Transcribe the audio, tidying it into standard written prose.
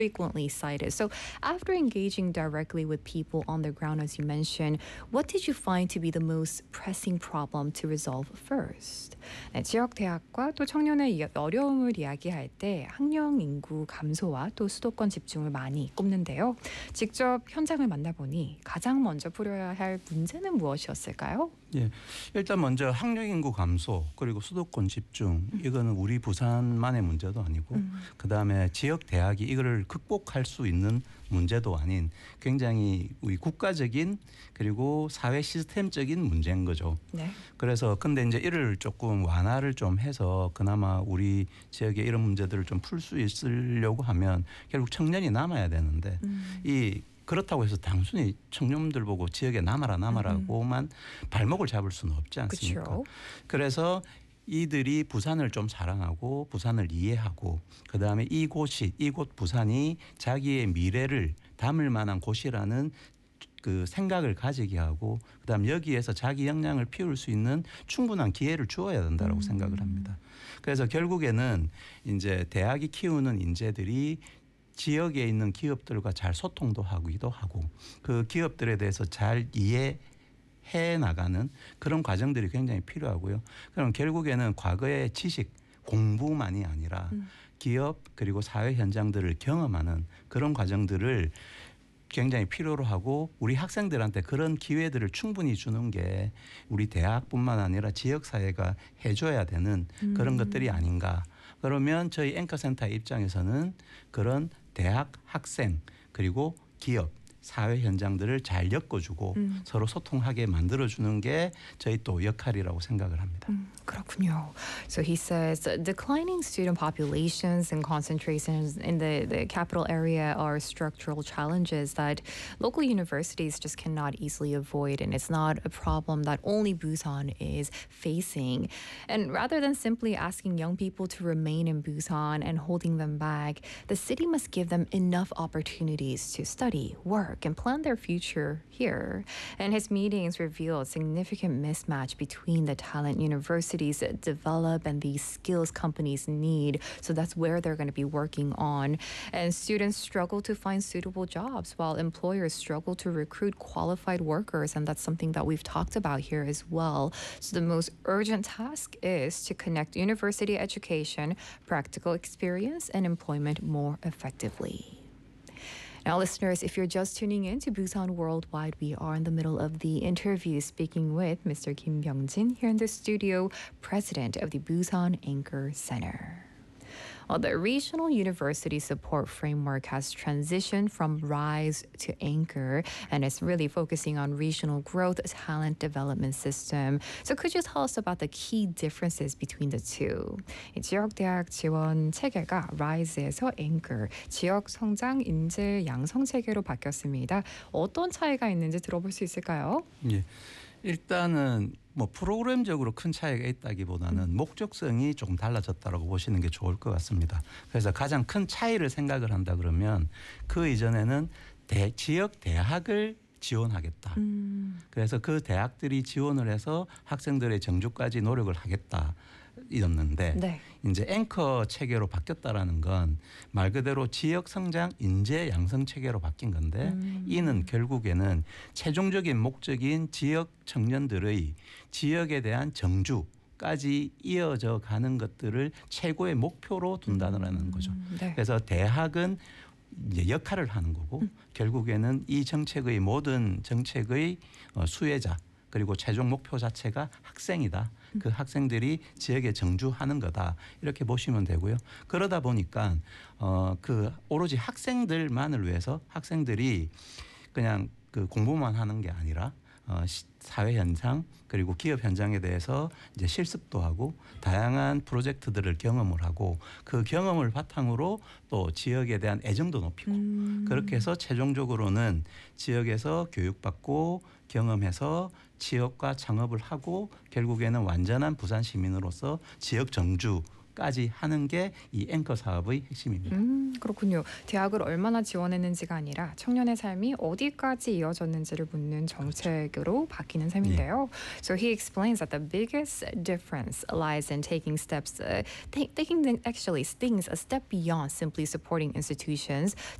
frequently cited. So, after engaging directly with people on the ground, as you mentioned, what did you find to be the most pressing problem to resolve first? 네, 지역 대학과 또 청년의 어려움을 이야기할 때 학령 인구 감소와 또 수도권 집중을 많이 꼽는데요. 직접 현장을 만나보니 가장 먼저 풀어야 할 문제는 무엇이었을까요? 예, 일단 먼저 학령 인구 감소 그리고 수도권 집중 이거는 우리 부산만의 문제도 아니고 그다음에 지역 대학이 이거를 극복할 수 있는 문제도 아닌 굉장히 우리 국가적인 그리고 사회 시스템적인 문제인 거죠. 네. 그래서 근데 이제 이를 조금 완화를 좀 해서 그나마 우리 지역에 이런 문제들을 좀 풀 수 있으려고 하면 결국 청년이 남아야 되는데 이 그렇다고 해서 단순히 청년들 보고 지역에 남아라고만 발목을 잡을 수는 없지 않습니까? 그쵸. 그래서 이들이 부산을 좀 사랑하고 부산을 이해하고 그다음에 이곳 부산이 자기의 미래를 담을 만한 곳이라는 그 생각을 가지게 하고 그다음 여기에서 자기 역량을 피울 수 있는 충분한 기회를 주어야 된다라고 생각을 합니다. 그래서 결국에는 이제 대학이 키우는 인재들이 지역에 있는 기업들과 잘 소통도 하기도 하고 그 기업들에 대해서 잘 이해해 나가는 그런 과정들이 굉장히 필요하고요. 그럼 결국에는 과거의 지식 공부만이 아니라 기업 그리고 사회 현장들을 경험하는 그런 과정들을 굉장히 필요로 하고 우리 학생들한테 그런 기회들을 충분히 주는 게 우리 대학뿐만 아니라 지역사회가 해줘야 되는 그런 것들이 아닌가. 그러면 저희 앵커센터 입장에서는 그런 대학 학생 그리고 기업 사회 현장들을 잘 엮어주고 서로 소통하게 만들어주는 게 저희 또 역할이라고 생각을 합니다. 그렇군요. So he says declining student populations and concentrations in the capital area are structural challenges that local universities just cannot easily avoid, and it's not a problem that only Busan is facing. And rather than simply asking young people to remain in Busan and holding them back, the city must give them enough opportunities to study, work, and plan their future here. And his meetings revealed significant mismatch between the talent universities develop and the skills companies need. So that's where they're going to be working on. And students struggle to find suitable jobs while employers struggle to recruit qualified workers. And that's something that we've talked about here as well. So the most urgent task is to connect university education, practical experience, and employment more effectively. Now, listeners, if you're just tuning in to Busan Worldwide, we are in the middle of the interview speaking with Mr. Kim Byung-jin here in the studio, president of the Busan Anchor Center. Well, the Regional University Support Framework has transitioned from RISE to Anchor, and it's really focusing on regional growth talent development system. So could you tell us about the key differences between the two? 이 지역대학 지원 체계가 RISE에서 Anchor, 지역 성장 인재 양성 체계로 바뀌었습니다. 어떤 차이가 있는지 들어볼 수 있을까요? 예. 일단은 뭐 프로그램적으로 큰 차이가 있다기보다는 목적성이 조금 달라졌다라고 보시는 게 좋을 것 같습니다. 그래서 가장 큰 차이를 생각을 한다 그러면 그 이전에는 지역 대학을 지원하겠다. 그래서 그 대학들이 지원을 해서 학생들의 정주까지 노력을 하겠다. 이었는데 네. 이제 앵커 체계로 바뀌었다라는 건 말 그대로 지역 성장 인재 양성 체계로 바뀐 건데 이는 결국에는 최종적인 목적인 지역 청년들의 지역에 대한 정주까지 이어져 가는 것들을 최고의 목표로 둔다는 거죠. 네. 그래서 대학은 이제 역할을 하는 거고 결국에는 이 정책의 모든 정책의 수혜자 그리고 최종 목표 자체가 학생이다. 그 학생들이 지역에 정주하는 거다. 이렇게 보시면 되고요. 그러다 보니까 그 오로지 학생들만을 위해서 학생들이 그냥 그 공부만 하는 게 아니라 사회 현장 그리고 기업 현장에 대해서 이제 실습도 하고 다양한 프로젝트들을 경험을 하고 그 경험을 바탕으로 또 지역에 대한 애정도 높이고 그렇게 해서 최종적으로는 지역에서 교육받고 경험해서 취업과 창업을 하고 결국에는 완전한 부산 시민으로서 지역 정주 까지 하는 게 이 앵커 사업의 핵심입니다. 그렇군요. 대학을 얼마나 지원했는지가 아니라 청년의 삶이 어디까지 이어졌는지를 묻는 정책으로 바뀌는 셈인데요. So he explains that the biggest difference lies in taking steps, taking actually things a step beyond simply supporting institutions